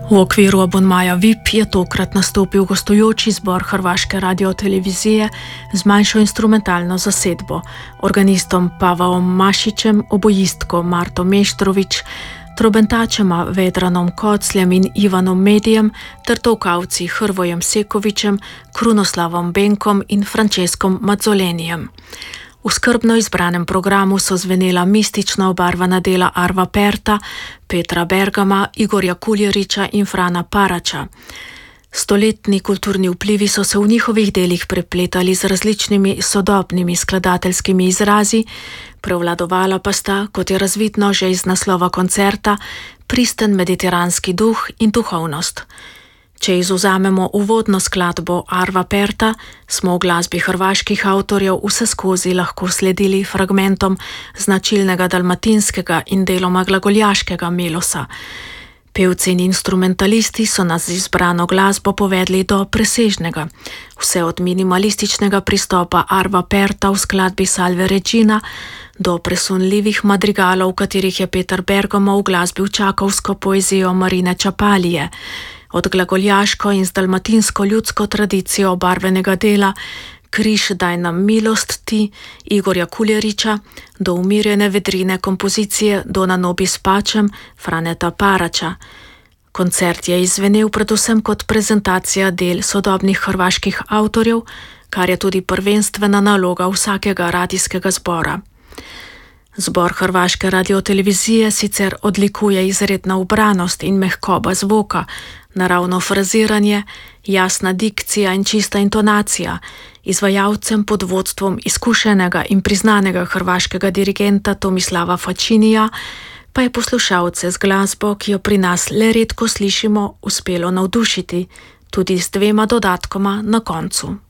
V okviru abonmaja VIP je tokrat nastopil gostujoči zbor Hrvaške radiotelevizije z manjšo instrumentalno zasedbo, organistom Pavaom Mašićem, obojistko Marto Meštrović, trobentačema Vedranom Kocljem in Ivanom Medijem ter tolkavci Hrvojem Sekovićem, Krunoslavom Benkom in Franceskom Mazzolenijem. V skrbno izbranem programu so zvenela mistično obarvana dela Arva Perta, Petra Bergama, Igorja Kuljeriča in Frana Parača. Stoletni kulturni vplivi so se v njihovih delih prepletali z različnimi sodobnimi skladateljskimi izrazi, prevladovala pa sta, kot je razvidno že iz naslova koncerta, pristen mediteranski duh in duhovnost. Če izvzamemo uvodno skladbo Arva Perta, smo v glasbi hrvaških avtorjev vseskozi lahko sledili fragmentom značilnega dalmatinskega in deloma glagoljaškega melosa. Pevci in instrumentalisti so nas z izbrano glasbo povedli do presežnega, vse od minimalističnega pristopa Arva Perta v skladbi Salve Regina do presunljivih madrigalov, v katerih je Peter Bergamo uglasbil čakovsko poezijo Marine Čapalije, od glagoljaško in z dalmatinsko ljudsko tradicijo obarvenega dela Križ daj nam milost ti Igorja Kuljeriča do umirjene vedrine kompozicije Dona nobis pacem Franeta Parača. Koncert je izvenel predvsem kot prezentacija del sodobnih hrvaških avtorjev, kar je tudi prvenstvena naloga vsakega radijskega zbora. Zbor Hrvaške radiotelevizije sicer odlikuje izredna ubranost in mehkoba zvoka, naravno fraziranje, jasna dikcija in čista intonacija, izvajalcem pod vodstvom izkušenega in priznanega hrvaškega dirigenta Tomislava Facinija, pa je poslušalce z glasbo, ki jo pri nas le redko slišimo, uspelo navdušiti, tudi z 2 dodatkoma na koncu.